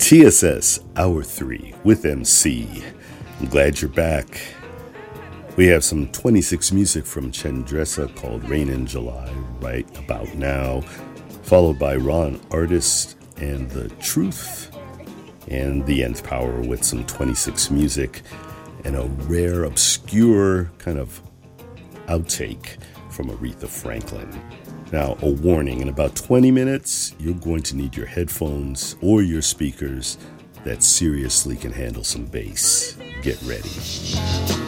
TSS Hour 3 with MC. I'm glad you're back. We have some 26 music from Chendressa called Rain in July right about now, followed by Ron Artist and The Truth, and The Nth Power with some 26 music, and a rare, obscure kind of outtake from Aretha Franklin. Now, a warning, in about 20 minutes, you're going to need your headphones or your speakers that seriously can handle some bass. Get ready.